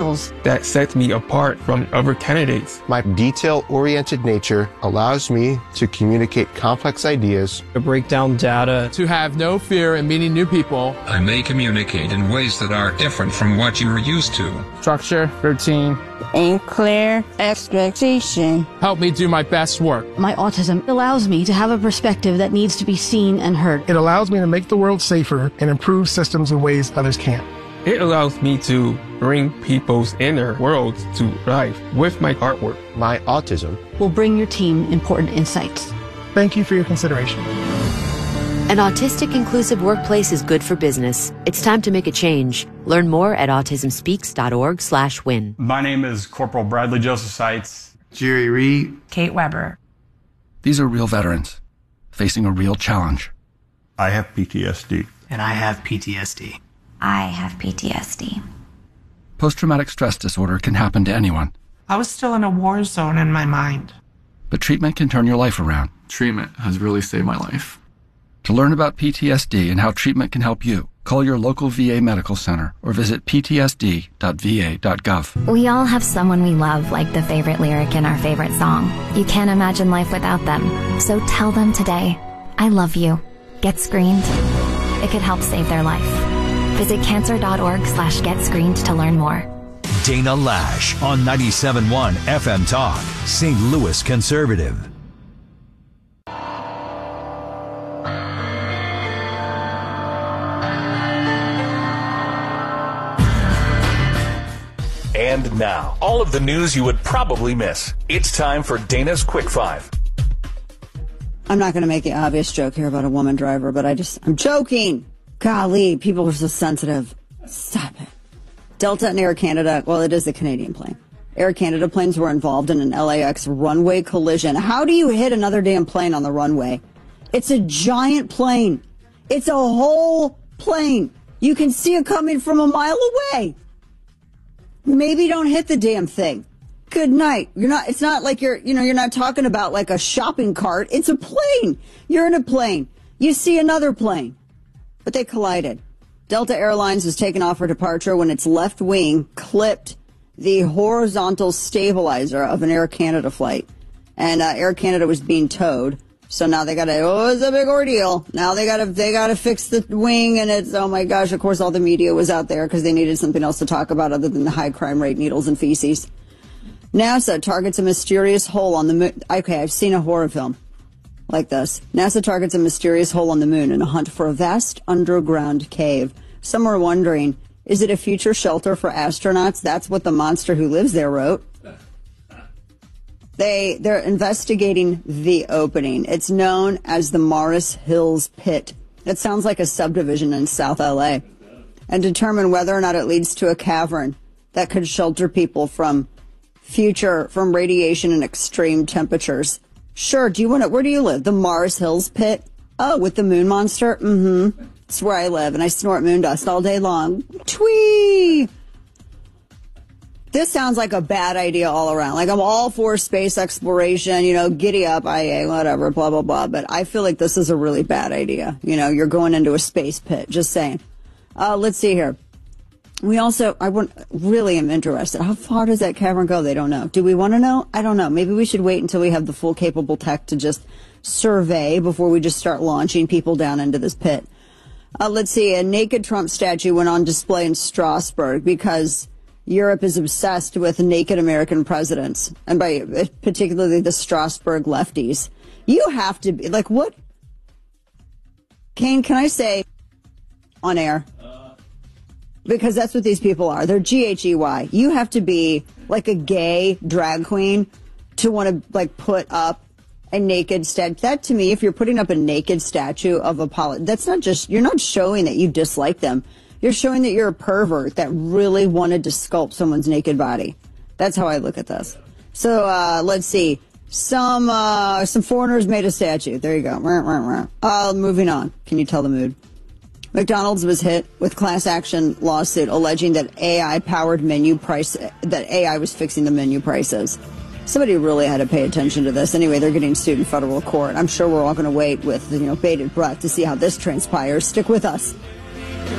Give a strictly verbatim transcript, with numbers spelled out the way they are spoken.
skills that sets me apart from other candidates. My detail-oriented nature allows me to communicate complex ideas, to break down data, to have no fear in meeting new people. I may communicate in ways that are different from what you're used to. Structure, routine, and clear expectation help me do my best work. My autism allows me to have a perspective that needs to be seen and heard. It allows me to make the world safer and improve systems in ways others can't. It allows me to bring people's inner worlds to life with my artwork. My autism will bring your team important insights. Thank you for your consideration. An autistic inclusive workplace is good for business. It's time to make a change. Learn more at autism speaks dot org slash win. My name is Corporal Bradley Joseph Seitz. Jerry Reed. Kate Weber. These are real veterans facing a real challenge. I have P T S D. And I have P T S D. I have P T S D. Post-traumatic stress disorder can happen to anyone. I was still in a war zone in my mind. But treatment can turn your life around. Treatment has really saved my life. To learn about P T S D and how treatment can help you, call your local V A medical center or visit p t s d dot v a dot gov. We all have someone we love, like the favorite lyric in our favorite song. You can't imagine life without them. So tell them today, I love you. Get screened. It could help save their life. Visit cancer dot org slash get screened to learn more. Dana Lash on ninety-seven point one F M Talk, Saint Louis Conservative. And now, all of the news you would probably miss. It's time for Dana's Quick Five. I'm not going to make the obvious joke here about a woman driver, but I just, I'm joking. Golly, people are so sensitive. Stop it. Delta and Air Canada, well, it is a Canadian plane. Air Canada planes were involved in an L A X runway collision. How do you hit another damn plane on the runway? It's a giant plane. It's a whole plane. You can see it coming from a mile away. Maybe don't hit the damn thing. Good night. You're not, it's not like you're, you know, you're not talking about like a shopping cart. It's a plane. You're in a plane. You see another plane. But they collided. Delta Airlines was taking off for departure when its left wing clipped the horizontal stabilizer of an Air Canada flight. And uh, Air Canada was being towed. So now they got to, oh, it's a big ordeal. Now they got to, they got to fix the wing, and it's, oh my gosh, of course all the media was out there because they needed something else to talk about other than the high crime rate, needles and feces. NASA targets a mysterious hole on the moon. Okay, I've seen a horror film like this. NASA targets a mysterious hole on the moon in a hunt for a vast underground cave. Some are wondering, is it a future shelter for astronauts? That's what the monster who lives there wrote. They, they're investigating the opening. It's known as the Morris Hills Pit. It sounds like a subdivision in South L A. And determine whether or not it leads to a cavern that could shelter people from future, from radiation and extreme temperatures. Sure, do you want to, where do you live? The Morris Hills Pit? Oh, with the moon monster? Mm-hmm. It's where I live, and I snort moon dust all day long. Twee! This sounds like a bad idea all around. Like, I'm all for space exploration, you know, giddy up, I A, whatever, blah, blah, blah. But I feel like this is a really bad idea. You know, you're going into a space pit, just saying. Uh, let's see here. We also, I want, really am interested. How far does that cavern go? They don't know. Do we want to know? I don't know. Maybe we should wait until we have the full capable tech to just survey before we just start launching people down into this pit. Uh, let's see. A naked Trump statue went on display in Strasbourg because Europe is obsessed with naked American presidents, and by particularly the Strasbourg lefties. You have to be like, what? Kane, can I say on air? Because that's what these people are. They're G H E Y. You have to be like a gay drag queen to want to like put up a naked statue. That to me, if you're putting up a naked statue of a polit, that's not just, you're not showing that you dislike them. You're showing that you're a pervert that really wanted to sculpt someone's naked body. That's how I look at this. So uh, let's see. Some uh, some foreigners made a statue. There you go. Uh, moving on. Can you tell the mood? McDonald's was hit with class action lawsuit alleging that A I-powered menu price, that A I was fixing the menu prices. Somebody really had to pay attention to this. Anyway, they're getting sued in federal court. I'm sure we're all going to wait with, you know, bated breath to see how this transpires. Stick with us.